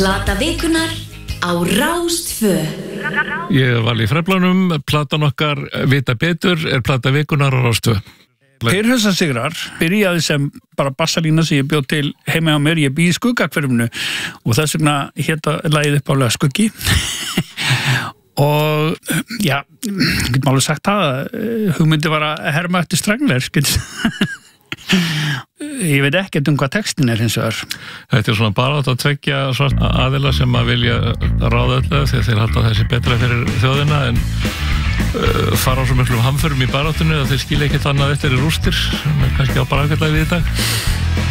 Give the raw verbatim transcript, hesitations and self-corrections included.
Plata vikunnar á Rás tvö. Ég var í Freflanum, platan okkar Vita betur er plata vikunnar á Rás tvö. Perhausa Sigrar byrjaði sem bara bassalína sem ég bjóð til heima á mér, ég bý í Skuggahverfinu og þess vegna hétta lagið uppálega Skuggi og já, getum alveg sagt það, hugmyndi var að herma eftir Strangler, ég veit ekkert um hvað textin er hins vegar. Þetta er svona bara að tvekja svart aðila sem að vilja ráða öllu þegar þeir halda þessi betra fyrir þjóðina en uh, fara á svo miklum hamförum í baráttunni að þeir skilja ekkert annað eftir í rústir sem er kannski á bara ágætlega við í dag.